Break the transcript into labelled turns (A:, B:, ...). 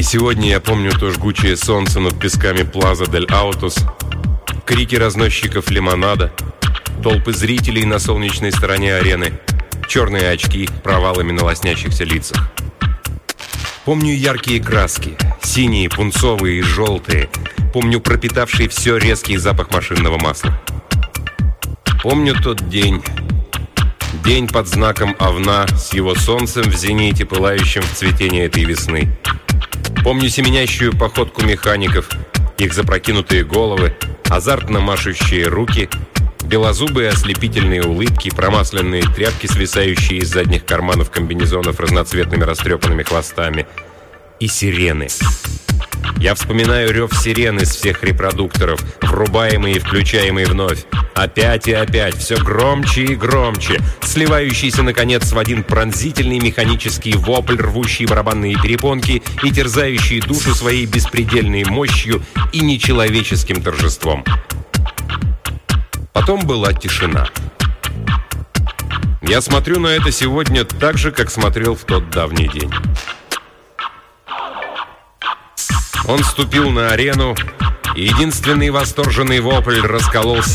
A: сегодня я помню то жгучее солнце над песками Плаза дель Аутос, крики разносчиков лимонада, толпы зрителей на солнечной стороне арены, черные очки провалами на лоснящихся лицах. Помню яркие краски, синие, пунцовые и желтые. Помню пропитавший все резкий запах машинного масла. Помню тот день. День под знаком Овна с его солнцем в зените, пылающим в цветении этой весны. Помню семенящую походку механиков, их запрокинутые головы, азартно машущие руки, белозубые ослепительные улыбки, промасленные тряпки, свисающие из задних карманов комбинезонов разноцветными растрепанными хвостами, и сирены. Я вспоминаю рев сирен из всех репродукторов, врубаемые и включаемые вновь. Опять и опять, все громче и громче, сливающийся, наконец, в один пронзительный механический вопль, рвущий барабанные перепонки и терзающий душу своей беспредельной мощью и нечеловеческим торжеством. Потом была тишина. Я смотрю на это сегодня так же, как смотрел в тот давний день. Он ступил на арену, и единственный восторженный вопль расколол